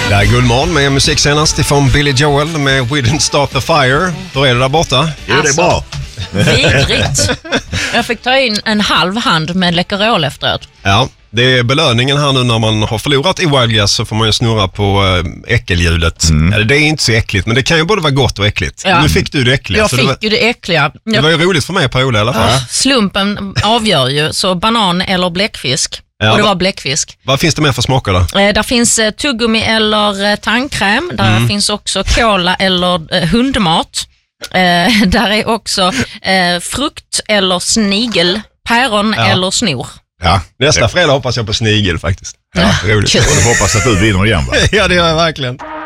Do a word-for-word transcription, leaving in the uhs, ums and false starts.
Det är Guldmorgon med musik senast ifrån Billy Joel med We Didn't Start the Fire. Då är det där borta. Jo, det är bra. Vidrigt. Jag fick ta in en halv hand med Läkerol efteråt. Ja, det är belöningen här nu när man har förlorat i Wild Guess, så får man ju snurra på äh, äckelhjulet. Mm. Det är inte så äckligt, men det kan ju både vara gott och äckligt. Ja. Nu fick du det äckliga. Jag så fick det var, ju det äckliga. Jag... Det var ju roligt för mig på Ola i alla fall. Uh, slumpen avgör ju, så banan eller bläckfisk. Ja, och det var bläckfisk. Vad finns det mer för smaker då? Eh, där finns eh, tuggummi eller eh, tandkräm. Där mm. finns också cola eller eh, hundmat. Eh, där är också eh, frukt eller snigel, päron ja. eller snor. Ja, nästa fredag hoppas jag på snigel faktiskt. Ja, roligt. Och du hoppas att du vinner igen, va? Ja, det gör jag verkligen.